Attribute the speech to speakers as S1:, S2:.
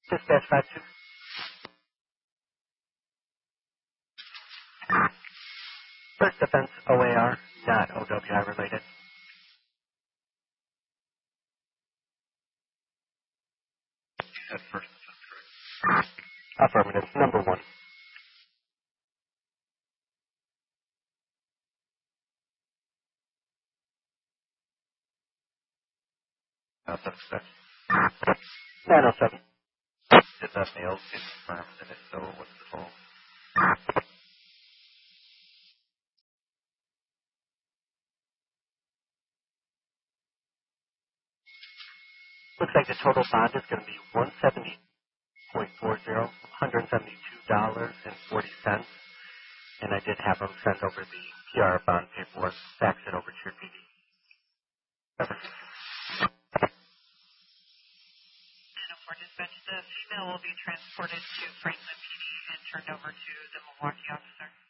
S1: Dispatch 52. First offense OAR, not OWI related.
S2: You said first offense, correct?
S1: Affirmative. Number 1.
S2: Suspect.
S1: 907.
S2: Did that mail get confirmed? And if so, what's the total?
S1: Looks like the total bond is going to be $170.40, $172.40. And I did have them send over the PR bond paperwork, fax it over to your PD.
S3: For dispatch, the female will be transported to Franklin PD and turned over to the Milwaukee officer.